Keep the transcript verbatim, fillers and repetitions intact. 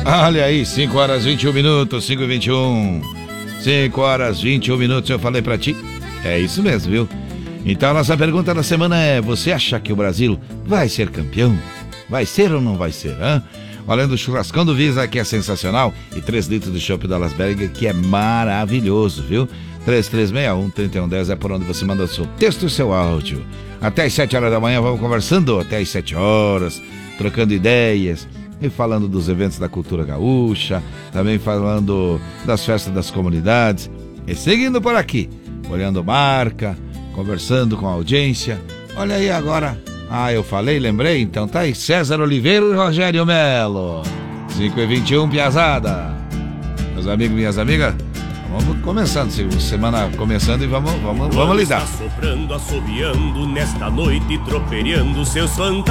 Olha aí, cinco horas e vinte e um minutos, cinco e vinte e um. cinco horas e vinte e um minutos, eu falei pra ti. É isso mesmo, viu? Então a nossa pergunta da semana é: você acha que o Brasil vai ser campeão? Vai ser ou não vai ser, hã? Olha, do churrascão do Visa, que é sensacional, e três litros de chopp da Lasberger, que é maravilhoso, viu? três três seis um, três um um zero é por onde você manda o seu texto e o seu áudio. Até às sete horas da manhã vamos conversando, até às sete horas, trocando ideias e falando dos eventos da cultura gaúcha, também falando das festas das comunidades, e seguindo por aqui, olhando marca, conversando com a audiência. Olha aí agora, ah, eu falei, lembrei, então tá aí, César Oliveira e Rogério Melo. cinco e vinte e um, piazada. Meus amigos, minhas amigas, vamos começando, semana começando e vamos, vamos, vamos lidar. Está soprando, assobiando nesta noite, tropeando seus fantasmas.